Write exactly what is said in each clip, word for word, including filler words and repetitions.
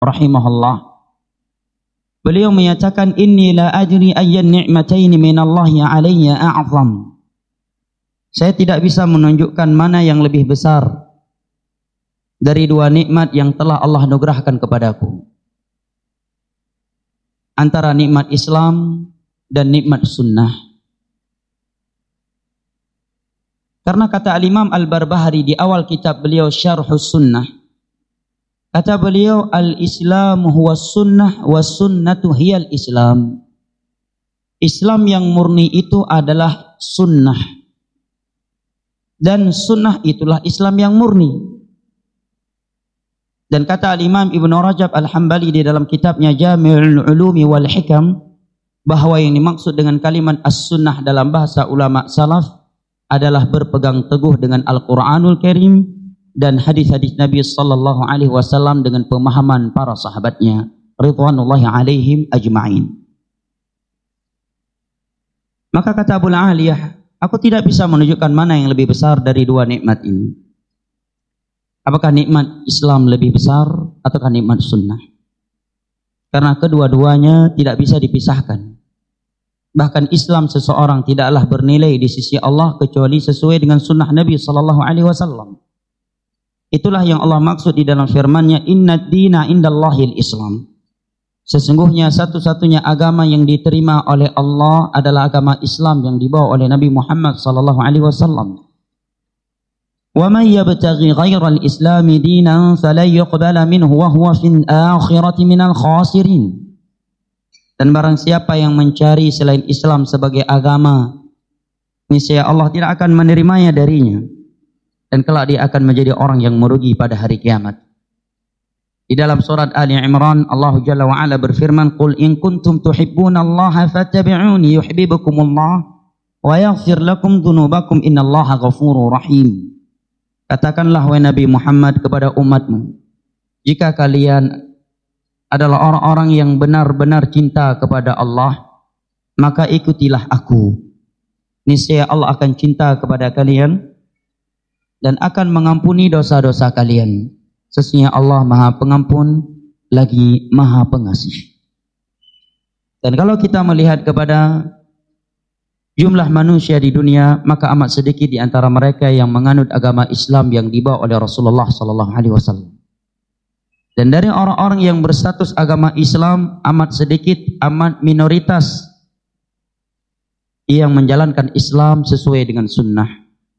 rahimahullah. Beliau menyatakan, inni la ajri ayyan ni'mataini minallahi alayya a'zam. Saya tidak bisa menunjukkan mana yang lebih besar dari dua nikmat yang telah Allah anugerahkan kepadaku. Antara nikmat Islam dan nikmat sunnah. Karena kata Al-Imam Al-Barbahari di awal kitab beliau Syarhus Sunnah, kata beliau, al-Islam huwa sunnah wa sunnatu hiyal Islam. Islam yang murni itu adalah sunnah, dan sunnah itulah Islam yang murni. Dan kata Al-Imam Ibn Rajab Al-Hambali di dalam kitabnya Jami'ul Ulumi wal Hikam, bahwa yang dimaksud dengan kalimat as-sunnah dalam bahasa ulama salaf adalah berpegang teguh dengan Al-Quranul Karim dan hadis-hadis Nabi sallallahu alaihi wasallam dengan pemahaman para sahabatnya ridwanullahi alaihim ajma'in. Maka kata Abu Aliyah, aku tidak bisa menunjukkan mana yang lebih besar dari dua nikmat ini. Apakah nikmat Islam lebih besar ataukah nikmat sunnah? Karena kedua-duanya tidak bisa dipisahkan. Bahkan Islam seseorang tidaklah bernilai di sisi Allah kecuali sesuai dengan sunnah Nabi sallallahu alaihi wasallam. Itulah yang Allah maksud di dalam firman-Nya, innad dina indallahil Islam. Sesungguhnya satu-satunya agama yang diterima oleh Allah adalah agama Islam yang dibawa oleh Nabi Muhammad sallallahu alaihi wasallam. Wa may yabtaghi ghairal islami dinan falan yuqbala minhu wa huwa fil akhirati minal khasirin. Dan barang siapa yang mencari selain Islam sebagai agama, niscaya Allah tidak akan menerimanya darinya, dan kelak dia akan menjadi orang yang merugi pada hari kiamat. Di dalam surat Ali Imran, Allah Jalla wa Ala berfirman, "Qul in kuntum tuhibbunallaha fattabi'uni yuhibbukumullah wa yaghfir lakum dzunubakum innallaha ghafurur rahim." Katakanlah wahai Nabi Muhammad kepada umatmu, jika kalian adalah orang-orang yang benar-benar cinta kepada Allah, maka ikutilah aku. Niscaya Allah akan cinta kepada kalian dan akan mengampuni dosa-dosa kalian. Sesungguhnya Allah Maha Pengampun lagi Maha Pengasih. Dan kalau kita melihat kepada jumlah manusia di dunia, maka amat sedikit di antara mereka yang menganut agama Islam yang dibawa oleh Rasulullah sallallahu alaihi wasallam. Dan dari orang-orang yang berstatus agama Islam amat sedikit, amat minoritas yang menjalankan Islam sesuai dengan sunnah.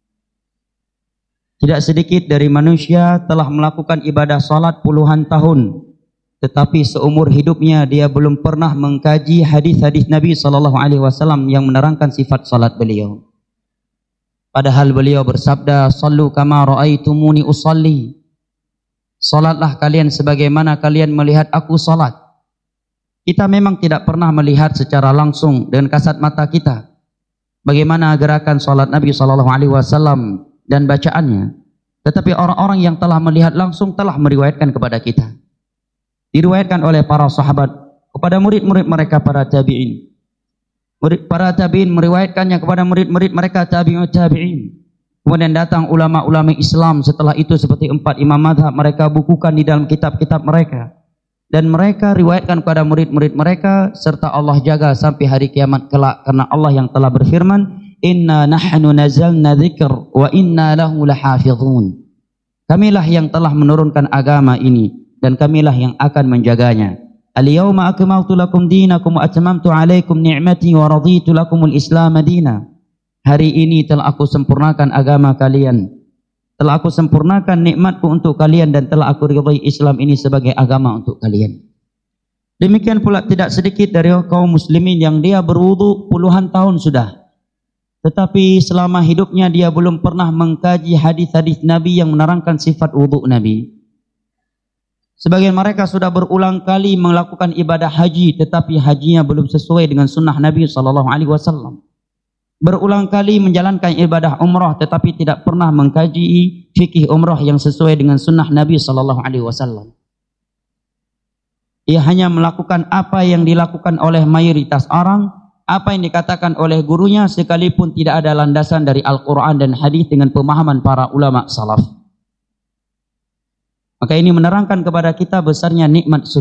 Tidak sedikit dari manusia telah melakukan ibadah salat puluhan tahun, tetapi seumur hidupnya dia belum pernah mengkaji hadis-hadis Nabi sallallahu alaihi wasallam yang menerangkan sifat salat beliau. Padahal beliau bersabda, "Shallu kama ra'aitumuni usalli." Salatlah kalian sebagaimana kalian melihat aku salat. Kita memang tidak pernah melihat secara langsung dengan kasat mata kita bagaimana gerakan salat Nabi sallallahu alaihi wasallam dan bacaannya. Tetapi orang-orang yang telah melihat langsung telah meriwayatkan kepada kita. Diriwayatkan oleh para sahabat kepada murid-murid mereka para tabi'in. Murid para tabi'in meriwayatkannya kepada murid-murid mereka tabi'ut tabi'in. Kemudian datang ulama-ulama Islam setelah itu seperti empat imam mazhab, mereka bukukan di dalam kitab-kitab mereka. Dan mereka riwayatkan kepada murid-murid mereka, serta Allah jaga sampai hari kiamat kelak. Karena Allah yang telah berfirman, "Inna nahnu nazalna dzikr wa inna lahu lahafizun." Kamilah yang telah menurunkan agama ini dan kamilah yang akan menjaganya. Al-yawma akmaltu lakum dinakum wa atmamtu alaikum ni'mati wa raditu lakumul Islam madina. Hari ini telah aku sempurnakan agama kalian, telah aku sempurnakan nikmatku untuk kalian, dan telah aku ridhai Islam ini sebagai agama untuk kalian. Demikian pula tidak sedikit dari kaum muslimin yang dia berwudu puluhan tahun sudah, tetapi selama hidupnya dia belum pernah mengkaji hadis-hadis Nabi yang menerangkan sifat wudu Nabi. Sebagian mereka sudah berulang kali melakukan ibadah haji, tetapi hajinya belum sesuai dengan sunnah Nabi sallallahu alaihi wasallam. Berulang kali menjalankan ibadah umrah, tetapi tidak pernah mengkaji fikih umrah yang sesuai dengan sunnah Nabi sallallahu alaihi wasallam. Ia hanya melakukan apa yang dilakukan oleh mayoritas orang, apa yang dikatakan oleh gurunya, sekalipun tidak ada landasan dari Al-Quran dan hadis dengan pemahaman para ulama salaf. Maka ini menerangkan kepada kita besarnya nikmat